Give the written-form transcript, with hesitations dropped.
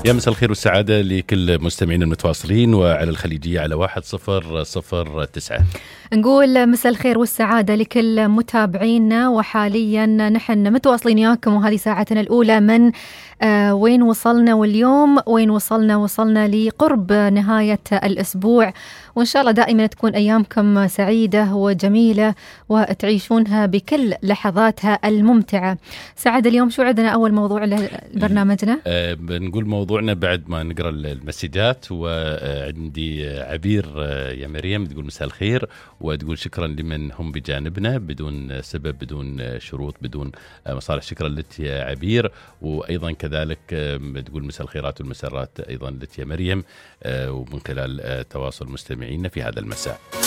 يا مساء الخير والسعادة لكل مستمعين المتواصلين وعلى الخليجية على 1009. نقول مساء الخير والسعادة لكل متابعينا، وحاليا نحن متواصلين وياكم، وهذه ساعتنا الأولى من وين وصلنا. واليوم وين وصلنا لقرب نهاية الأسبوع، وإن شاء الله دائما تكون أيامكم سعيدة وجميلة وتعيشونها بكل لحظاتها الممتعة. سعادة، اليوم شو عندنا أول موضوع لبرنامجنا؟ بنقول موضوعنا بعد ما نقرأ المسجات، وعندي عبير يا مريم تقول مساء الخير، وتقول شكرا لمن هم بجانبنا بدون سبب بدون شروط بدون مصالح. شكرا لك يا عبير. وأيضا كذلك تقول مساء الخيرات والمسرات أيضا لك يا مريم، ومن خلال تواصل مستمعينا في هذا المساء.